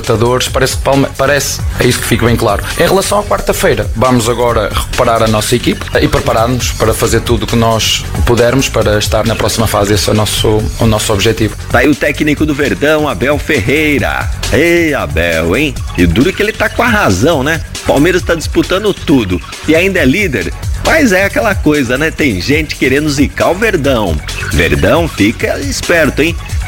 Libertadores, parece, é isso que fica bem claro. Em relação à quarta-feira, vamos agora recuperar a nossa equipe e preparar-nos para fazer tudo o que nós pudermos para estar na próxima fase. Esse é o nosso objetivo. Tá aí o técnico do Verdão, Abel Ferreira. Ei, Abel, hein? E duro que ele tá com a razão, né? Palmeiras tá disputando tudo e ainda é líder. Mas é aquela coisa, né? Tem gente querendo zicar o Verdão. Verdão, fica esperto, hein?